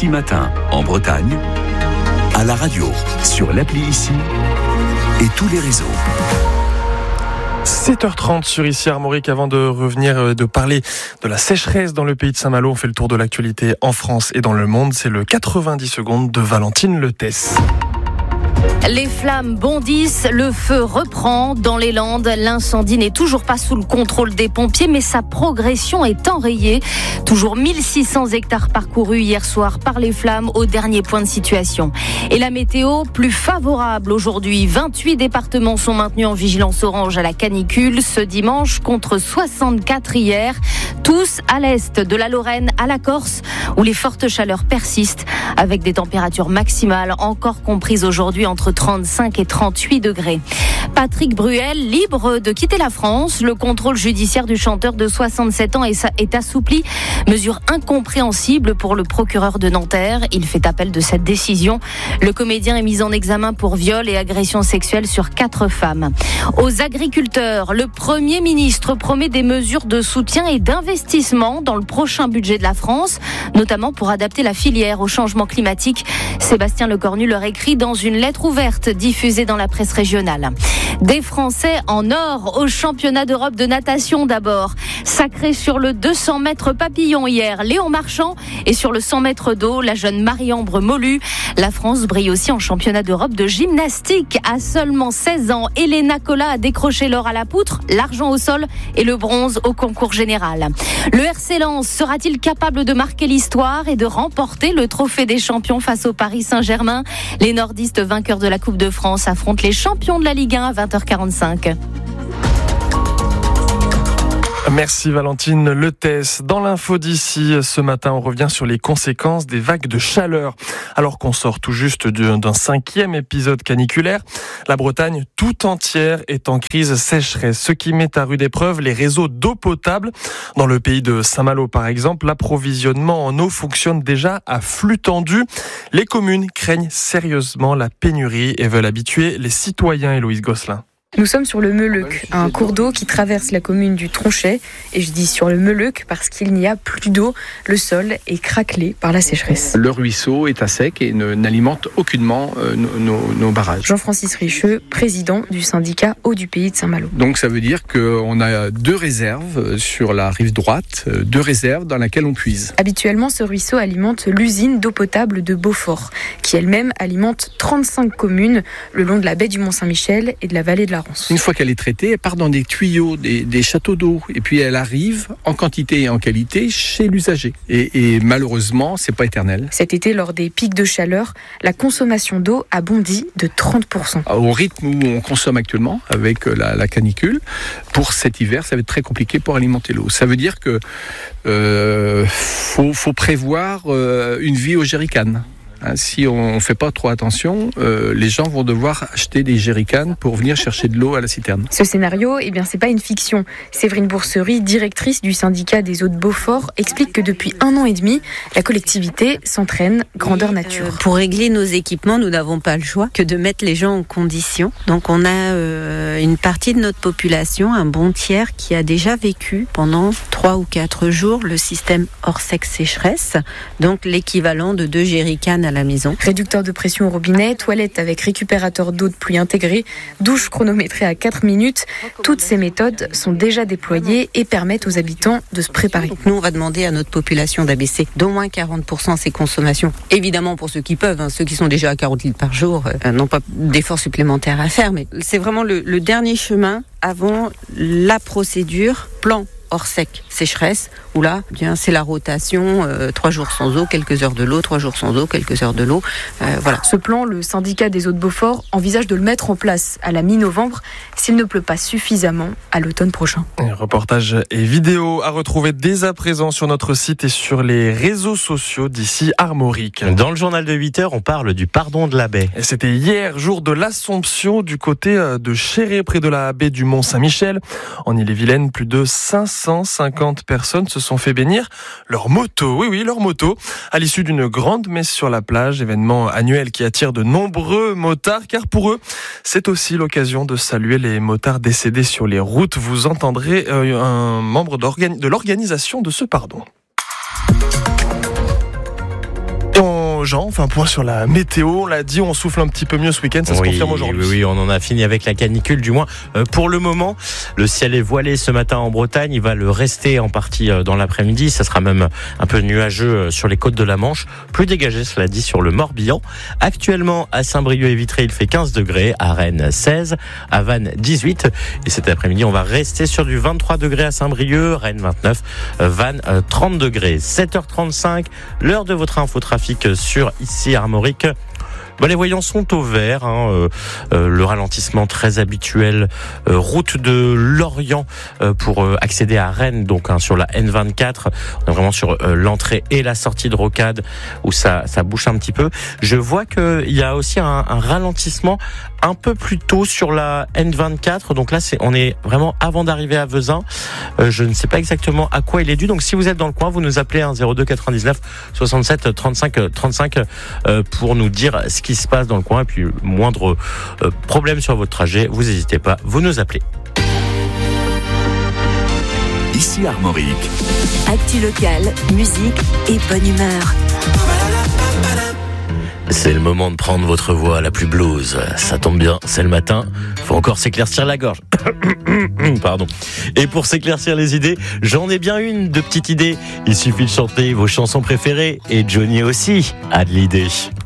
Ici Matin, en Bretagne, à la radio, sur l'appli Ici et tous les réseaux. 7h30 sur Ici Armorique. Avant de revenir de parler de la sécheresse dans le pays de Saint-Malo, on fait le tour de l'actualité en France et dans le monde. C'est le 90 secondes de Valentine Letès. Les flammes bondissent, le feu reprend dans les Landes. L'incendie n'est toujours pas sous le contrôle des pompiers, mais sa progression est enrayée. Toujours 1600 hectares parcourus hier soir par les flammes au dernier point de situation. Et la météo, plus favorable aujourd'hui. 28 départements sont maintenus en vigilance orange à la canicule ce dimanche contre 64 hier. Tous à l'est, de la Lorraine à la Corse, où les fortes chaleurs persistent, avec des températures maximales encore comprises aujourd'hui entre 35 et 38 degrés. Patrick Bruel, libre de quitter la France. Le contrôle judiciaire du chanteur de 67 ans est assoupli. Mesure incompréhensible pour le procureur de Nanterre. Il fait appel de cette décision. Le comédien est mis en examen pour viol et agression sexuelle sur 4 femmes. Aux agriculteurs, le Premier ministre promet des mesures de soutien et d'investissement dans le prochain budget de la France, notamment pour adapter la filière au changement climatique. Sébastien Lecornu leur écrit dans une lettre ouverte diffusée dans la presse régionale. Des Français en or au championnat d'Europe de natation d'abord. Sacré sur le 200 mètres papillon hier, Léon Marchand, et sur le 100 mètres d'eau, la jeune Marie-Ambre Molu. La France brille aussi en championnat d'Europe de gymnastique. À seulement 16 ans, Elena Cola a décroché l'or à la poutre, l'argent au sol et le bronze au concours général. Le RC Lens sera-t-il capable de marquer l'histoire et de remporter le trophée des champions face au Paris Saint-Germain? Les nordistes vainqueurs de la Coupe de France affrontent les champions de la Ligue 1 à 20h45. Merci Valentine Letès. Dans l'info d'ici, ce matin, on revient sur les conséquences des vagues de chaleur. Alors qu'on sort tout juste d'un 5e épisode caniculaire, la Bretagne tout entière est en crise sécheresse, ce qui met à rude épreuve les réseaux d'eau potable. Dans le pays de Saint-Malo, par exemple, l'approvisionnement en eau fonctionne déjà à flux tendu. Les communes craignent sérieusement la pénurie et veulent habituer les citoyens. Héloïse Gosselin. Nous sommes sur le Meleuc, un cours d'eau qui traverse la commune du Tronchet. Et je dis sur le Meleuc parce qu'il n'y a plus d'eau. Le sol est craquelé par la sécheresse. Le ruisseau est à sec et n'alimente aucunement nos barrages. Jean-Francis Richeux, président du syndicat Eau du Pays de Saint-Malo. Donc ça veut dire qu'on a 2 réserves sur la rive droite, 2 réserves dans lesquelles on puise. Habituellement, ce ruisseau alimente l'usine d'eau potable de Beaufort, qui elle-même alimente 35 communes le long de la baie du Mont-Saint-Michel et de la vallée de la Rance. Une fois qu'elle est traitée, elle part dans des tuyaux, des châteaux d'eau, et puis elle arrive en quantité et en qualité chez l'usager. Et malheureusement, c'est pas éternel. Cet été, lors des pics de chaleur, la consommation d'eau a bondi de 30%. Au rythme où on consomme actuellement, avec la canicule, pour cet hiver, ça va être très compliqué pour alimenter l'eau. Ça veut dire que faut prévoir une vie au jerrycan. Si on ne fait pas trop attention, les gens vont devoir acheter des jerrycans pour venir chercher de l'eau à la citerne. Ce scénario, c'est pas une fiction. Séverine Bourserie, directrice du syndicat des eaux de Beaufort, explique que depuis 1 an et demi, la collectivité s'entraîne grandeur nature. Pour régler nos équipements, nous n'avons pas le choix que de mettre les gens en condition. Donc on a une partie de notre population, un bon tiers, qui a déjà vécu pendant 3 ou 4 jours le système hors sec sécheresse, donc l'équivalent de 2 jerrycans à la maison. Réducteur de pression au robinet, toilette avec récupérateur d'eau de pluie intégré, douche chronométrée à 4 minutes. Toutes ces méthodes sont déjà déployées et permettent aux habitants de se préparer. Donc nous, on va demander à notre population d'abaisser d'au moins 40% ses consommations. Évidemment, pour ceux qui peuvent, ceux qui sont déjà à 40 litres par jour n'ont pas d'efforts supplémentaires à faire, mais c'est vraiment le dernier chemin avant la procédure plan hors sec, sécheresse, où là, c'est la rotation, 3 jours sans eau, quelques heures de l'eau, 3 jours sans eau, quelques heures de l'eau, voilà. Ce plan, le syndicat des eaux de Beaufort envisage de le mettre en place à la mi-novembre, s'il ne pleut pas suffisamment à l'automne prochain. Reportage et vidéo à retrouver dès à présent sur notre site et sur les réseaux sociaux d'Ici Armorique. Dans le journal de 8h, on parle du pardon de la baie. Et c'était hier, jour de l'Assomption, du côté de Chéré, près de la baie du Mont-Saint-Michel. En Ille-et-Vilaine, plus de 550 personnes se sont fait bénir leur moto. Oui, leur moto. À l'issue d'une grande messe sur la plage, événement annuel qui attire de nombreux motards, car pour eux, c'est aussi l'occasion de saluer les motards décédés sur les routes. Vous entendrez un membre de l'organisation de ce pardon. aux gens. Enfin, point sur la météo. On l'a dit, on souffle un petit peu mieux ce week-end. Ça se confirme aujourd'hui. Oui, on en a fini avec la canicule, du moins pour le moment. Le ciel est voilé ce matin en Bretagne. Il va le rester en partie dans l'après-midi. Ça sera même un peu nuageux sur les côtes de la Manche. Plus dégagé, cela dit, sur le Morbihan. Actuellement, à Saint-Brieuc et Vitré, il fait 15 degrés. À Rennes, 16. À Vannes, 18. Et cet après-midi, on va rester sur du 23 degrés à Saint-Brieuc. Rennes, 29. Vannes, 30 degrés. 7h35. L'heure de votre infotrafic sur ici Armorique. Les voyants sont au vert, le ralentissement très habituel, route de Lorient pour accéder à Rennes, donc sur la N24, on est vraiment sur l'entrée et la sortie de Rocade où ça bouge un petit peu. Je vois qu'il y a aussi un ralentissement un peu plus tôt sur la N24, donc là on est vraiment avant d'arriver à Vezin. Je ne sais pas exactement à quoi il est dû, donc si vous êtes dans le coin, vous nous appelez 02 99 67 35 35 pour nous dire ce qui se passe dans le coin, et puis moindre problème sur votre trajet, vous n'hésitez pas, vous nous appelez. Ici Armorique. Actu locale, musique et bonne humeur. C'est le moment de prendre votre voix la plus blues. Ça tombe bien, c'est le matin. Faut encore s'éclaircir la gorge. Pardon. Et pour s'éclaircir les idées, j'en ai bien une de petite idée. Il suffit de chanter vos chansons préférées. Et Johnny aussi a de l'idée.